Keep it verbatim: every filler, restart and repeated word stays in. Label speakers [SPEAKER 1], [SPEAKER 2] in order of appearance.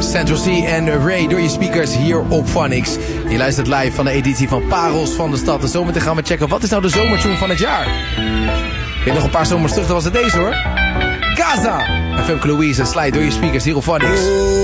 [SPEAKER 1] Central C en Ray door je speakers hier op Phonics. Je luistert live van de editie van Parels van de Stad. En zometeen gaan we checken, wat is nou de zomertune van het jaar? Ik weet nog een paar zomers terug, dan was het deze hoor. Gaza! En Femke Louise, Slide door je speakers hier op Phonics.